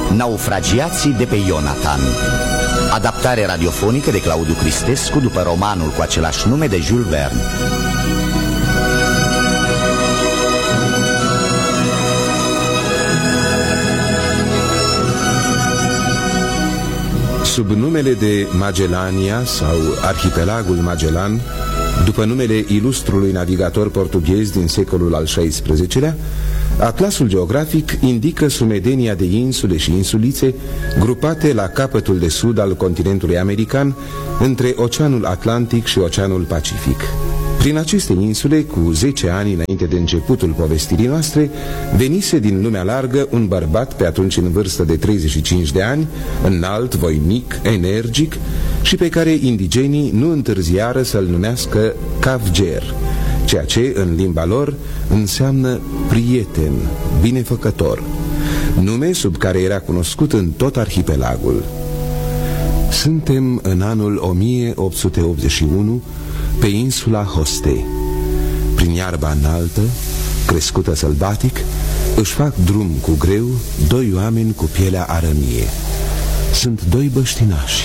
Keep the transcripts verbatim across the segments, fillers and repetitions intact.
Naufragiații de pe Ionatan. Adaptare radiofonică de Claudiu Cristescu după romanul cu același nume de Jules Verne. Sub numele de Magellania sau Arhipelagul Magellan, după numele ilustrului navigator portughez din secolul al șaisprezecelea, atlasul geografic indică sumedenia de insule și insulițe grupate la capătul de sud al continentului american, între Oceanul Atlantic și Oceanul Pacific. Prin aceste insule, cu zece ani înainte de începutul povestirii noastre, venise din lumea largă un bărbat pe atunci în vârstă de treizeci și cinci de ani, înalt, voinic, energic, și pe care indigenii nu întârziară să-l numească Cavger, ceea ce în limba lor înseamnă prieten, binefăcător, nume sub care era cunoscut în tot arhipelagul. Suntem în anul o mie opt sute optzeci și unu pe insula Hoste. Prin iarba înaltă, crescută sălbatic, își fac drum cu greu doi oameni cu pielea arămie. Sunt doi băștinași.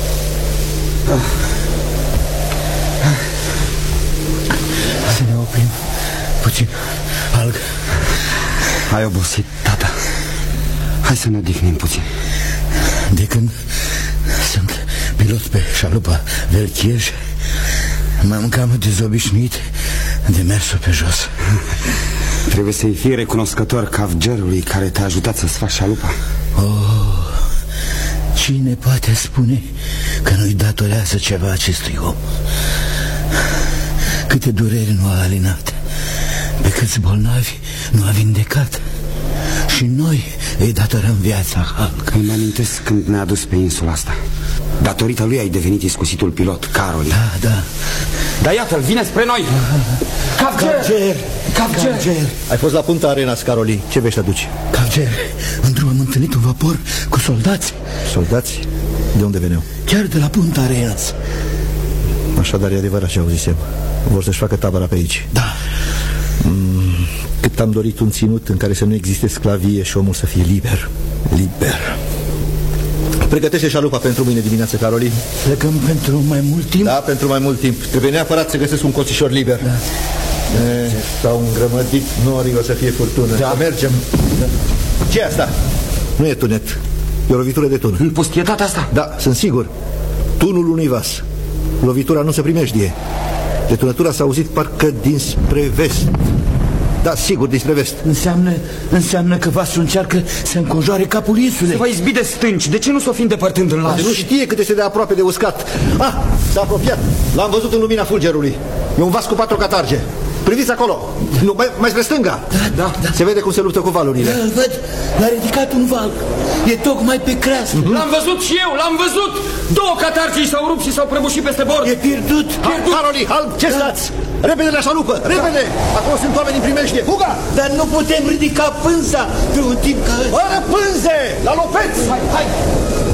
Să ne oprim puțin, Alg. Ai obosit, tata. Hai să ne odihnim puțin. De când sunt pilot pe șalupa Velchieș, m-am cam dezobișnuit de mersul pe jos. Trebuie să-i fii recunoscător Cavgerului care te-a ajutat să-ți faci șalupa. Oh, cine poate spune că nu-i datorează ceva acestui om? Câte dureri nu a alinat, pe câți bolnavi nu a vindecat. Și noi îi datorăm viața, Hulk. Îmi amintesc când ne-a dus pe insula asta. Datorită lui ai devenit iscusitul pilot, Caroli. Da, da. Dar iată-l, vine spre noi. Cavger! Cavger! Cavger! Ai fost la Punta Arenas, Caroli. Ce vești aduci? Cavger, în drum am întâlnit un vapor cu soldați. Soldați? De unde veneau? Chiar de la Punta Arenas. Așadar e adevărat ce auzisem. Vor să-și facă tabăra pe aici. Da. mm, Cât am dorit un ținut în care să nu existe sclavie și omul să fie liber. Liber. Pregătește șalupa pentru mâine dimineață, Caroli. Plecăm pentru mai mult timp? Da, pentru mai mult timp. Trebuie neapărat să găsesc un coțișor liber. Da. S-au îngrămădit norii, o să fie furtună. Da. Să mergem. Da. Ce-i asta? Nu e tunet. E o lovitură de tun. În pustietatea asta? Da, sunt sigur. Tunul unui vas. Lovitura nu se primejdie. Detunătura s-a auzit parcă dinspre vest. Da, sigur, dinspre vest. Înseamnă, înseamnă că vasul încearcă să înconjoare capul insulei. Se va izbi de stânci. De ce nu s-o fi îndepărtând în laș? Nu știe cât este de aproape de uscat. Ah, s-a apropiat. L-am văzut în lumina fulgerului. E un vas cu patru catarge. Priviți acolo. Nu, mai, mai spre stânga. Da, da, da. Se vede cum se luptă cu valurile. Da, îl văd. L-a ridicat un val. E tocmai pe creasă. Mm-hmm. L-am văzut și eu, l-am văzut. Două catargii s-au rupt și s-au prăbușit peste bord. E pierdut. Pierdut. Caroli, Halb, ce da. stați? Repede la șalupă, repede! Acolo sunt oameni în primejdie, fuga! Dar nu putem ridica pânza pe un timp ca ăsta. Fără pânze! La lopeți! Hai, hai!